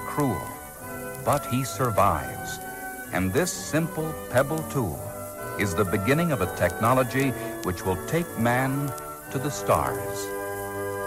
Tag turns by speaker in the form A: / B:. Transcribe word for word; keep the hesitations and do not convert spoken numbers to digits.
A: cruel, but he survives. And this simple pebble tool is the beginning of a technology which will take man to the stars.